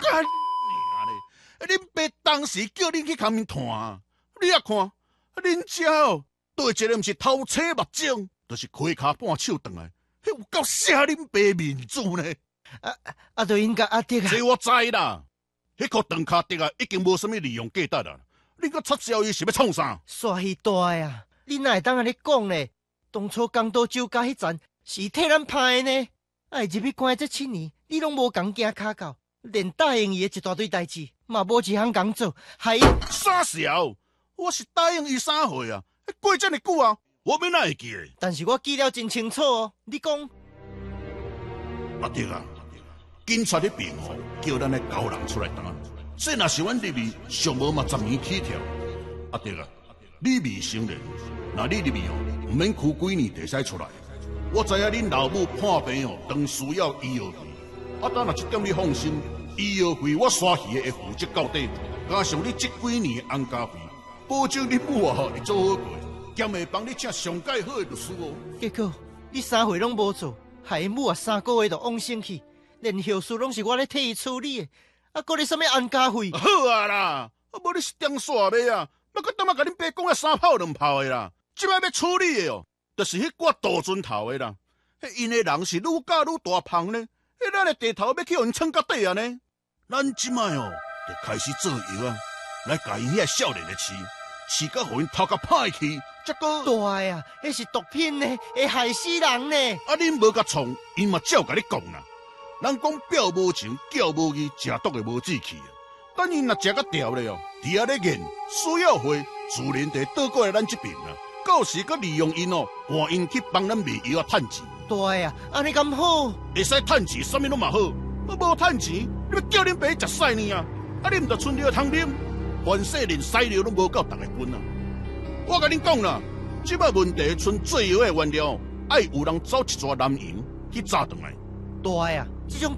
干你嘞！恁爸当时叫恁去旁边看，你也看，恁遮哦，对一个毋是偷车目镜，就是开骹半手转来，迄有够写恁爸面子呢！ 就应该阿爹啊！ 这我知啦，迄颗长骹竹啊，已经无啥物利用价值啦。恁搁插销伊是要创啥？ 煞虚大啊！你哪会当安尼讲呢？当初江岛酒家迄站是替咱拍的呢，爱入去关这7年，你拢无共行骹到，连答应伊的一大堆代志，嘛无一项工做，害伊傻小，我是答应伊啥岁啊？过这么久啊，我要哪会记得？ 但是我记了真清楚哦。你讲， 阿弟啊，警察迄边吼，叫咱的高人出来担，这若是阮入去上无嘛10年起跳。阿弟啊，你未成年，那你入去哦，唔免哭几年就使出来。我知影恁老母破病哦，当需要医药费，啊，但若一点你放心，医药费我刷鱼会负责到底，加上你这几年的安家费，保证你母啊会做好过，兼会帮你请上介好的律师哦。 结果你3回拢无做，害伊母啊3个月就往生去，连后事拢是我咧替伊处理的，啊，搁咧什么安家费？ 好啊啦，啊无你是点煞尾啊？要搁当啊甲恁爸讲啊3炮2炮的啦，即摆要处理的哦，就是迄挂杜尊头的啦。迄因的人是愈教愈大胖呢，迄咱的地头要去互因撑到底啊呢。咱即摆哦，就开始做药啊，来甲因遐少年的饲到互因头壳歹去，则个大呀，迄是毒品呢，会害死人呢。 啊，恁无甲创，因嘛照甲你讲啦。人讲表无情，叫无义，食毒的无志气啊。等因若食甲调咧哦，伫遐咧研，需要会自然地倒过来咱这边啊。到时佮利用因哦，换因去帮咱卖药啊，趁钱。 大呀，安尼咁好？ 会使趁钱，啥物拢嘛好。我无趁钱，你要叫恁爸食屎呢啊？啊，你毋着剩尿通啉，凡细连屎尿拢无够逐个分啊！我甲恁讲啦，即摆问题剩做药的原料，爱有人走一撮南洋去炸转来。 大呀，这种